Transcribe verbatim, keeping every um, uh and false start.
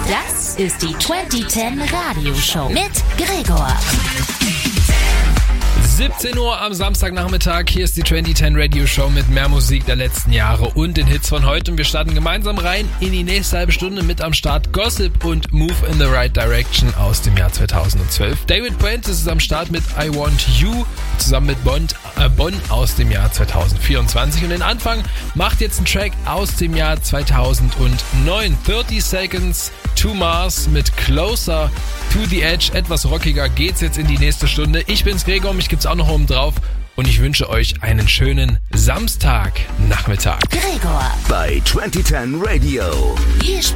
Das ist die zwanzig zehn Radioshow mit Gregor. siebzehn Uhr am Samstagnachmittag. Hier ist die zwanzig zehn Radio Show mit mehr Musik der letzten Jahre und den Hits von heute. Und wir starten gemeinsam rein in die nächste halbe Stunde mit am Start Gossip und Move in the Right Direction aus dem Jahr zweitausendzwölf. David Prentice ist am Start mit I Want You zusammen mit Bond, äh, Bonn aus dem Jahr zweitausendvierundzwanzig. Und den Anfang macht jetzt ein Track aus dem Jahr zweitausendneun. thirty Seconds to Mars mit Closer to the Edge. Etwas rockiger geht's jetzt in die nächste Stunde. Ich bin's Gregor, mich gibt's auch noch oben drauf. Und ich wünsche euch einen schönen Samstagnachmittag. Gregor bei zwanzig zehn Radio. Hier